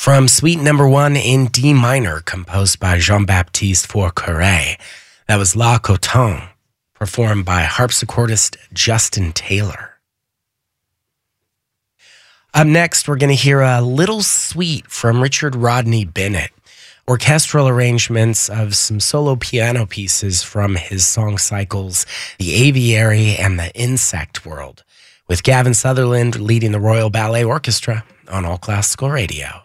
From Suite Number 1 in D minor, composed by Jean-Baptiste Fourcade, that was La Coton, performed by harpsichordist Justin Taylor. Up next, we're going to hear a little suite from Richard Rodney Bennett, orchestral arrangements of some solo piano pieces from his song cycles, The Aviary and The Insect World, with Gavin Sutherland leading the Royal Ballet Orchestra on All Classical Radio.